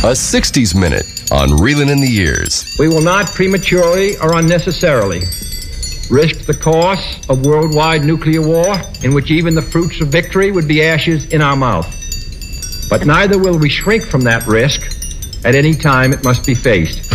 A 60s Minute on Reelin' in the Years. We will not prematurely or unnecessarily risk the cost of worldwide nuclear war, in which even the fruits of victory would be ashes in our mouth. But neither will we shrink from that risk at any time it must be faced.